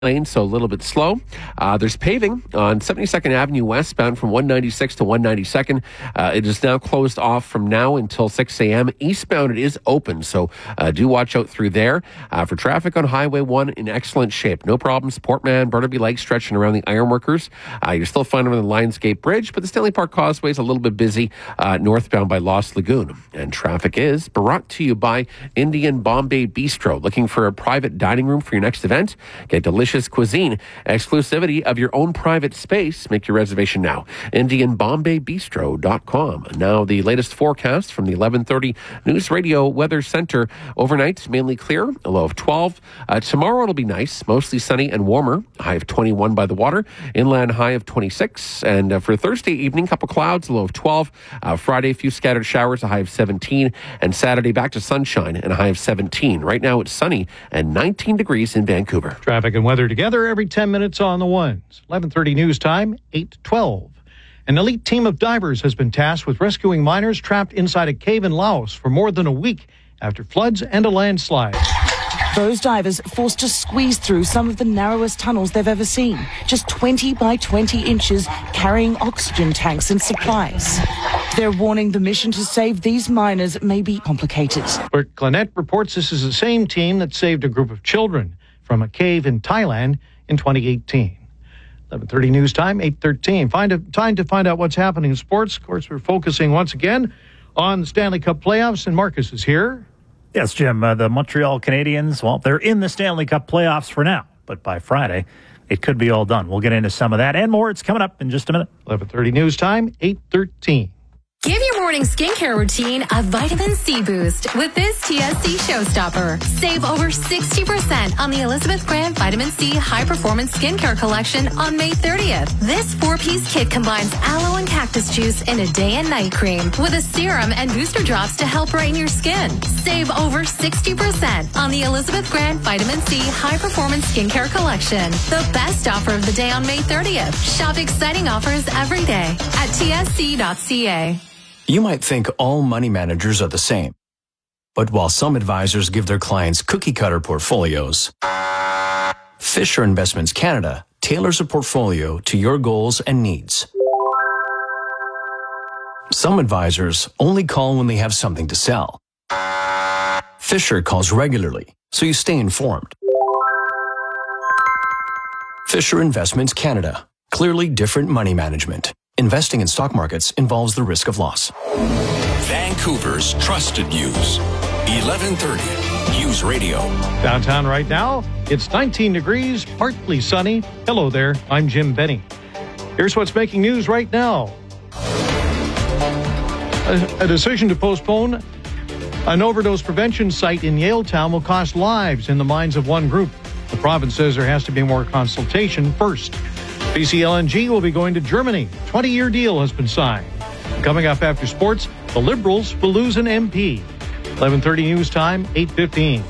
lane, so a little bit slow. There's paving on 72nd Avenue westbound from 196 to 192nd. It is now closed off from now until 6 a.m. Eastbound, it is open, so do watch out through there. For traffic on Highway 1, in excellent shape. No problems. Portman, Burnaby Lake stretching around the Ironworkers. You're still finding on the Lionsgate Bridge, but the Stanley Park Causeway is a little bit busy northbound by Lost Lagoon. And traffic is brought to you by Indian Bombay Bistro. Looking for a private dining room for your next event? Get delicious cuisine, exclusivity of your own private space. Make your reservation now. IndianBombayBistro.com. Now the latest forecast from the 11:30 News Radio Weather Center. Overnight, mainly clear, a low of 12. Tomorrow it'll be nice, mostly sunny and warmer. A high of 21 by the water. Inland high of 26. And for Thursday evening, couple clouds, a low of 12. Friday, a few scattered showers, a high of 17. And Saturday, back to sunshine and a high of 17. Right now it's sunny and 19 degrees in Vancouver. Traffic and weather together every 10 minutes on the ones. 11:30 news time, 8:12. An elite team of divers has been tasked with rescuing miners trapped inside a cave in Laos for more than a week after floods and a landslide. Those divers forced to squeeze through some of the narrowest tunnels they've ever seen, just 20 by 20 inches, carrying oxygen tanks and supplies. They're warning the mission to save these miners may be complicated. Bert Glenette reports this is the same team that saved a group of children from a cave in Thailand in 2018. 11:30 news time, 8:13. Time to find out what's happening in sports. Of course, we're focusing once again on the Stanley Cup playoffs, and Marcus is here. Yes, Jim, the Montreal Canadiens, well, they're in the Stanley Cup playoffs for now, but by Friday, it could be all done. We'll get into some of that and more. It's coming up in just a minute. 11:30 news time, 8:13. Give your morning skincare routine a vitamin C boost with this TSC Showstopper. Save over 60% on the Elizabeth Grant Vitamin C High Performance Skincare Collection on May 30th. This 4-piece kit combines aloe and cactus juice in a day and night cream with a serum and booster drops to help brighten your skin. Save over 60% on the Elizabeth Grant Vitamin C High Performance Skincare Collection. The best offer of the day on May 30th. Shop exciting offers every day at tsc.ca. You might think all money managers are the same. But while some advisors give their clients cookie-cutter portfolios, Fisher Investments Canada tailors a portfolio to your goals and needs. Some advisors only call when they have something to sell. Fisher calls regularly, so you stay informed. Fisher Investments Canada. Clearly different money management. Investing in stock markets involves the risk of loss. Vancouver's trusted news. 11:30 News Radio. Downtown right now, it's 19 degrees, partly sunny. Hello there, I'm Jim Benny. Here's what's making news right now. A decision to postpone an overdose prevention site in Yaletown will cost lives in the minds of one group. The province says there has to be more consultation first. BC LNG will be going to Germany. 20-year deal has been signed. Coming up after sports, the Liberals will lose an MP. 11:30 news time, 8:15.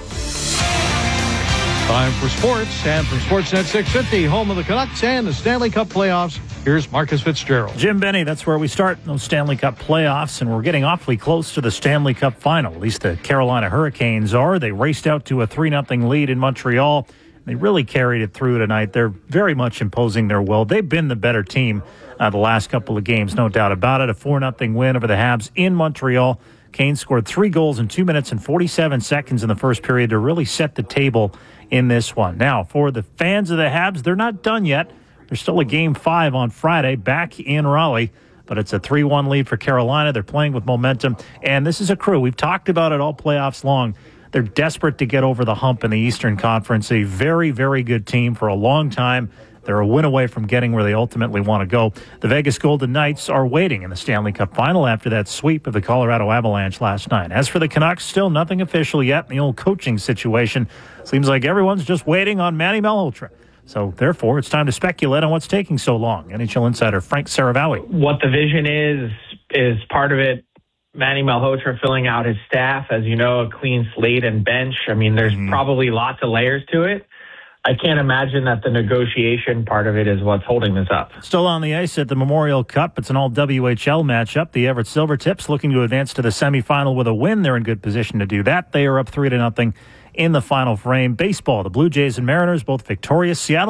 Time for sports, and from Sportsnet 650, home of the Canucks and the Stanley Cup playoffs, here's Marcus Fitzgerald. Jim Benny, that's where we start in those Stanley Cup playoffs, and we're getting awfully close to the Stanley Cup final. At least the Carolina Hurricanes are. They raced out to a 3-0 lead in Montreal. They really carried it through tonight. They're very much imposing their will. They've been the better team the last couple of games, no doubt about it. A 4-0 win over the Habs in Montreal. Canes scored 3 goals in 2 minutes and 47 seconds in the first period to really set the table in this one. Now, for the fans of the Habs, they're not done yet. There's still a Game 5 on Friday back in Raleigh, but it's a 3-1 lead for Carolina. They're playing with momentum, and this is a crew. We've talked about it all playoffs long. They're desperate to get over the hump in the Eastern Conference. A very, very good team for a long time. They're a win away from getting where they ultimately want to go. The Vegas Golden Knights are waiting in the Stanley Cup final after that sweep of the Colorado Avalanche last night. As for the Canucks, still nothing official yet in the old coaching situation. Seems like everyone's just waiting on Manny Malhotra. So, therefore, it's time to speculate on what's taking so long. NHL insider Frank Saravawi. What the vision is part of it. Manny Malhotra filling out his staff, as you know, a clean slate and bench. I mean, there's probably lots of layers to it. I can't imagine that the negotiation part of it is what's holding this up. Still on the ice at the Memorial Cup. It's an all-WHL matchup. The Everett Silvertips looking to advance to the semifinal with a win. They're in good position to do that. They are up 3-0 in the final frame. Baseball, the Blue Jays and Mariners both victorious. Seattle